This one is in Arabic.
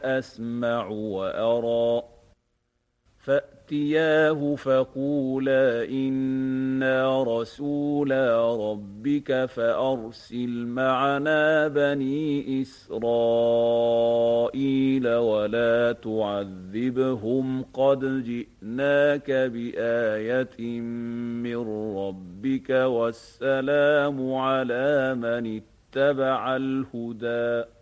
أسمع وأرى فأتياه فقولا إنا رسولا ربك فأرسل معنا بني إسرائيل ولا تعذبهم قد جئناك بآية من ربك والسلام على من اتبع الهدى